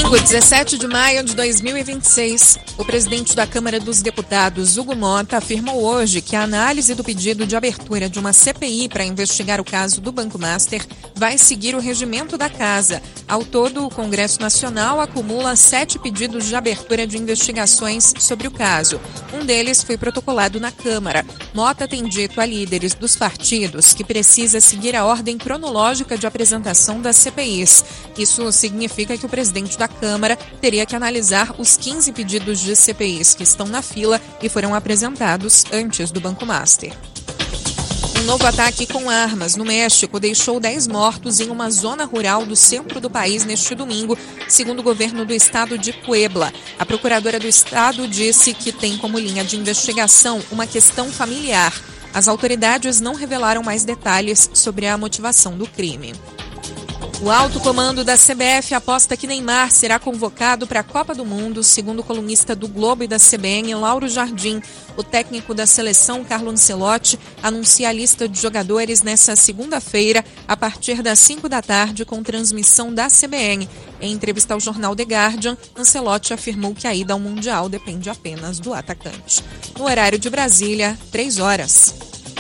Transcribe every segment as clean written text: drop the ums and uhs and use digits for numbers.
Domingo, 17 de maio de 2026, o presidente da Câmara dos Deputados, Hugo Motta, afirmou hoje que a análise do pedido de abertura de uma CPI para investigar o caso do Banco Master vai seguir o regimento da Casa. Ao todo, o Congresso Nacional acumula 7 pedidos de abertura de investigações sobre o caso. Um deles foi protocolado na Câmara. Motta tem dito a líderes dos partidos que precisa seguir a ordem cronológica de apresentação das CPIs. Isso significa que o presidente da Câmara teria que analisar os 15 pedidos de CPIs que estão na fila e foram apresentados antes do Banco Master. Um novo ataque com armas no México deixou 10 mortos em uma zona rural do centro do país neste domingo, segundo o governo do estado de Puebla. A procuradora do estado disse que tem como linha de investigação uma questão familiar. As autoridades não revelaram mais detalhes sobre a motivação do crime. O alto comando da CBF aposta que Neymar será convocado para a Copa do Mundo, segundo o colunista do Globo e da CBN, Lauro Jardim. O técnico da seleção, Carlo Ancelotti, anuncia a lista de jogadores nesta segunda-feira, a partir das 5 da tarde, com transmissão da CBN. Em entrevista ao jornal The Guardian, Ancelotti afirmou que a ida ao Mundial depende apenas do atacante. No horário de Brasília, 3 horas.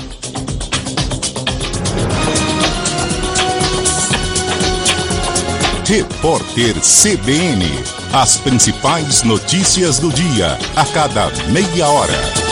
Repórter CBN. As principais notícias do dia, a cada meia hora.